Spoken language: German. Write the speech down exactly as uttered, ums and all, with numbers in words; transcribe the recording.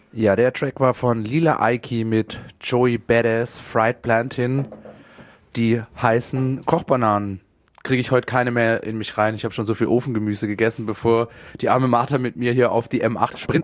Ja, der Track war von Lila Aiki mit Joey Badass, Fried Plantain, die heißen Kochbananen. Kriege ich heute keine mehr in mich rein. Ich habe schon so viel Ofengemüse gegessen, bevor die arme Martha mit mir hier auf die M acht sprintet.